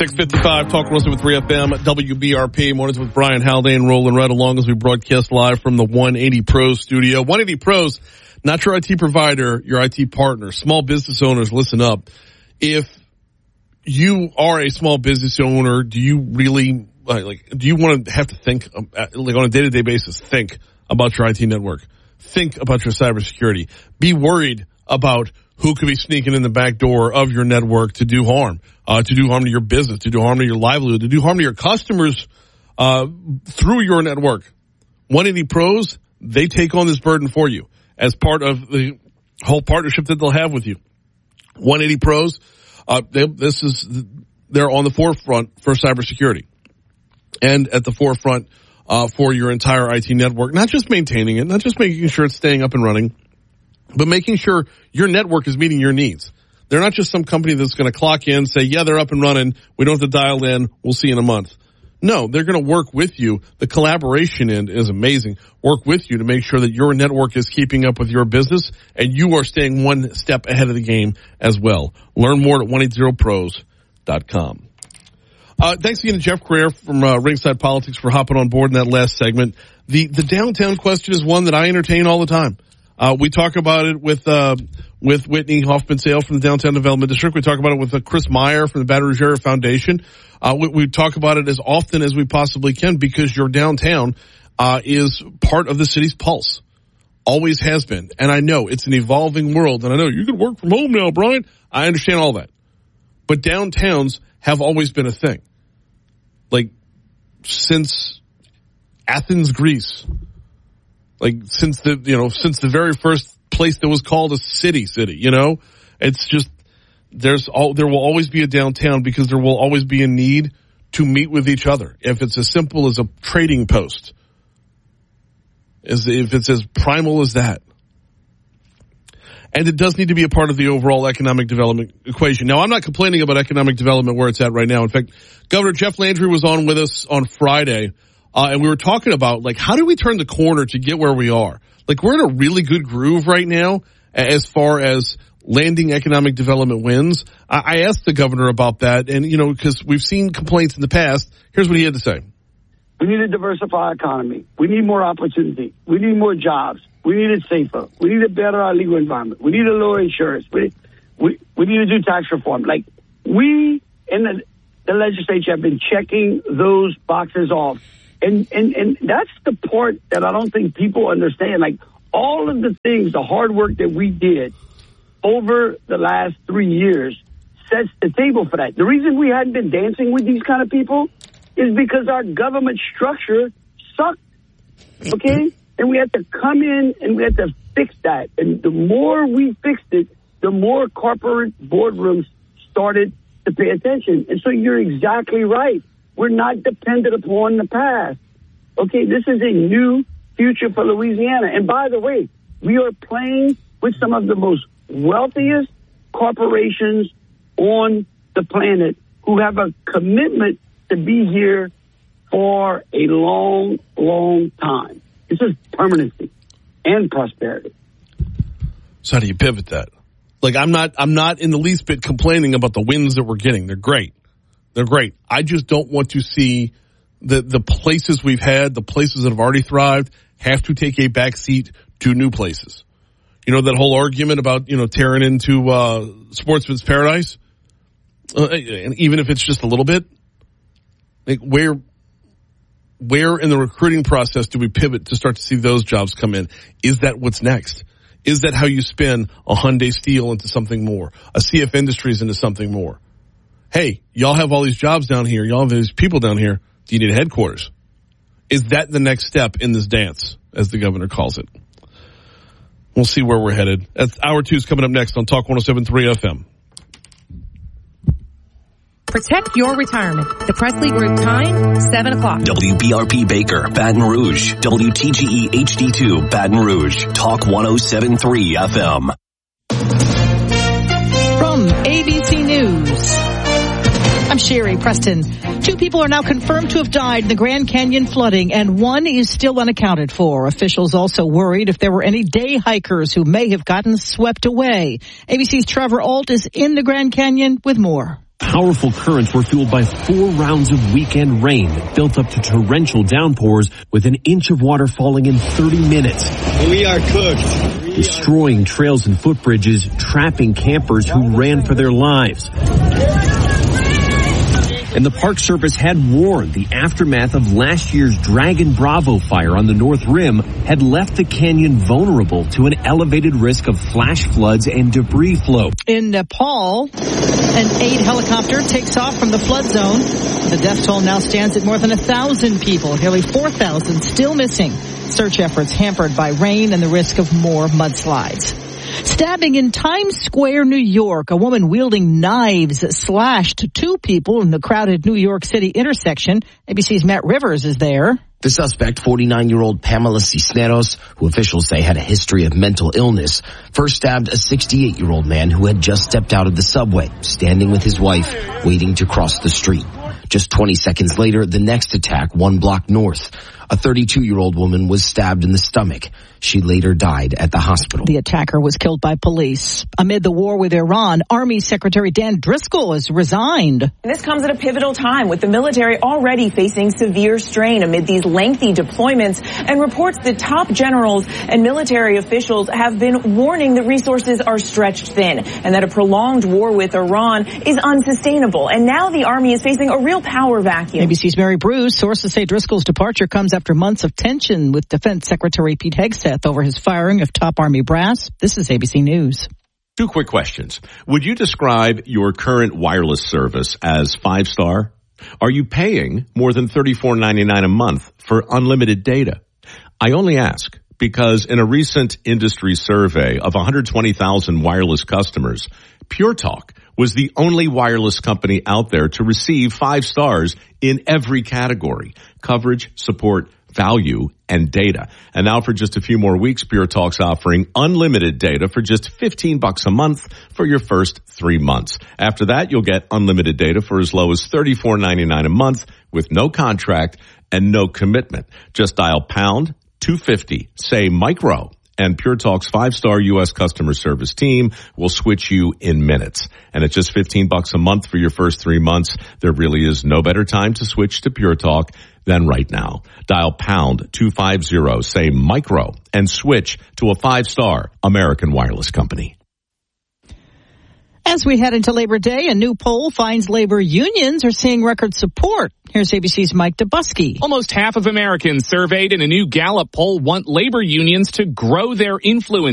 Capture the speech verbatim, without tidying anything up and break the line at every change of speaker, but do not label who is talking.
six fifty-five, Talk one oh seven point three F M, W B R P. Mornings with Brian Haldane, rolling right along as we broadcast live from the one eighty Pros studio. one eighty Pros, not your I T provider, your I T partner. Small business owners, listen up. If you are a small business owner, do you really, like, do you want to have to think, like, on a day-to-day basis, think about your I T network? Think about your cybersecurity. Be worried about who could be sneaking in the back door of your network to do harm, uh, to do harm to your business, to do harm to your livelihood, to do harm to your customers uh, through your network. one eighty Pros, they take on this burden for you as part of the whole partnership that they'll have with you. one eighty Pros, uh, they, this is they're on the forefront for cybersecurity and at the forefront uh, for your entire I T network. Not just maintaining it, not just making sure it's staying up and running, but making sure your network is meeting your needs. They're not just some company that's going to clock in, say, yeah, they're up and running. We don't have to dial in. We'll see you in a month. No, they're going to work with you. The collaboration end is amazing. Work with you to make sure that your network is keeping up with your business and you are staying one step ahead of the game as well. Learn more at one eighty pros dot com. Uh, thanks again to Jeff Crair from uh, Ringside Politics for hopping on board in that last segment. The, the downtown question is one that I entertain all the time. Uh, we talk about it with, uh, with Whitney Hoffman-Sale from the Downtown Development District. We talk about it with uh, Chris Meyer from the Baton Rouge Area Foundation. Uh, we, we talk about it as often as we possibly can because your downtown, uh, is part of the city's pulse. Always has been. And I know it's an evolving world. And I know you can work from home now, Brian. I understand all that. But downtowns have always been a thing. Like, since Athens, Greece. Like, since the, you know, since the very first place that was called a city, city, you know? It's just, there's all, there will always be a downtown because there will always be a need to meet with each other. If it's as simple as a trading post, as if it's as primal as that. And it does need to be a part of the overall economic development equation. Now, I'm not complaining about economic development where it's at right now. In fact, Governor Jeff Landry was on with us on Friday. Uh, and we were talking about, like, how do we turn the corner to get where we are? Like, we're in a really good groove right now as far as landing economic development wins. I, I asked the governor about that, and, you know, because we've seen complaints in the past. Here's what he had to say.
We need to diversify our economy. We need more opportunity. We need more jobs. We need it safer. We need to better our legal environment. We need to lower insurance. We, we, we need to do tax reform. Like, we in the, the legislature have been checking those boxes off. And, and, and that's the part that I don't think people understand. Like, all of the things, the hard work that we did over the last three years sets the table for that. The reason we hadn't been dancing with these kind of people is because our government structure sucked, okay? And we had to come in and we had to fix that. And the more we fixed it, the more corporate boardrooms started to pay attention. And so you're exactly right. We're not dependent upon the past. Okay, this is a new future for Louisiana. And by the way, we are playing with some of the most wealthiest corporations on the planet who have a commitment to be here for a long, long time. This is permanency and prosperity.
So how do you pivot that? Like, I'm not, I'm not in the least bit complaining about the wins that we're getting. They're great. They're great. I just don't want to see the, the places we've had, the places that have already thrived, have to take a back seat to new places. You know, that whole argument about, you know, tearing into uh, Sportsman's Paradise, uh, and even if it's just a little bit, like, where, where in the recruiting process do we pivot to start to see those jobs come in? Is that what's next? Is that how you spin a Hyundai Steel into something more, a C F Industries into something more? Hey, y'all have all these jobs down here. Y'all have these people down here. Do you need a headquarters? Is that the next step in this dance, as the governor calls it? We'll see where we're headed. That's hour two's coming up next on Talk one oh seven point three F M.
Protect your retirement. The Presley Group time, seven o'clock.
W B R P Baker, Baton Rouge. W T G E H D two, Baton Rouge. Talk one oh seven point three F M.
From A B C News, I'm Sherry Preston. Two people are now confirmed to have died in the Grand Canyon flooding, and one is still unaccounted for. Officials also worried if there were any day hikers who may have gotten swept away. A B C's Trevor Ault is in the Grand Canyon with more.
powerful currents were fueled by four rounds of weekend rain that built up to torrential downpours with an inch of water falling in thirty minutes.
We are cooked. We
destroying
are-
trails and footbridges, trapping campers who ran for their lives. And the Park Service had warned the aftermath of last year's Dragon Bravo fire on the North Rim had left the canyon vulnerable to an elevated risk of flash floods and debris flow.
In Nepal, an aid helicopter takes off from the flood zone. The death toll now stands at more than a thousand people, nearly four thousand still missing. Search efforts hampered by rain and the risk of more mudslides. Stabbing in Times Square, New York. A woman wielding knives slashed two people in the crowded New York City intersection. A B C's Matt Rivers is there.
The suspect, forty-nine-year-old Pamela Cisneros, who officials say had a history of mental illness, first stabbed a sixty-eight-year-old man who had just stepped out of the subway, standing with his wife, waiting to cross the street. Just twenty seconds later, the next attack, one block north. A thirty-two-year-old woman was stabbed in the stomach. She later died at the hospital.
The attacker was killed by police. Amid the war with Iran, Army Secretary Dan Driscoll has resigned.
This comes at a pivotal time with the military already facing severe strain amid these lengthy deployments, and reports that top generals and military officials have been warning that resources are stretched thin and that a prolonged war with Iran is unsustainable. And now the Army is facing a real power vacuum.
A B C's Mary Bruce. Sources say Driscoll's departure comes after months of tension with Defense Secretary Pete Hegseth over his firing of top Army brass. This is A B C News.
Two quick questions. Would you describe your current wireless service as five-star? Are you paying more than thirty-four ninety-nine a month for unlimited data? I only ask because in a recent industry survey of one hundred twenty thousand wireless customers, Pure Talk was the only wireless company out there to receive five stars in every category: coverage, support, value, and data. And now for just a few more weeks, Pure Talk's offering unlimited data for just fifteen bucks a month for your first three months. After that, you'll get unlimited data for as low as thirty-four ninety-nine a month with no contract and no commitment. Just dial pound two fifty, say micro, and Pure Talk's five-star U S customer service team will switch you in minutes. And at just fifteen bucks a month for your first three months, there really is no better time to switch to Pure Talk than right now. Dial pound two fifty, say micro, and switch to a five-star American wireless company.
As we head into Labor Day, a new poll finds labor unions are seeing record support. Here's A B C's Mike Dubusky.
Almost half of Americans surveyed in a new Gallup poll want labor unions to grow their influence